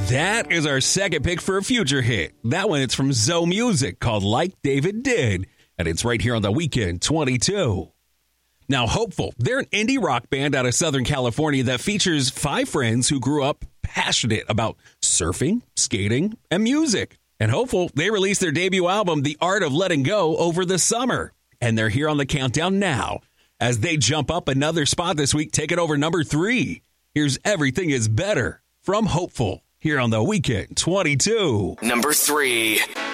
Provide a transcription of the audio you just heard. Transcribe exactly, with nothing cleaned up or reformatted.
That is our second pick for a future hit. That one is from Zoe Music called Like David Did, and it's right here on The Weekend twenty-two. Now, Hopeful, they're an indie rock band out of Southern California that features five friends who grew up passionate about surfing, skating, and music. And Hopeful, they released their debut album, The Art of Letting Go, over the summer. And they're here on the countdown now as they jump up another spot this week, taking over number three. Here's Everything Is Better from Hopeful here on The Weekend twenty-two. Number three.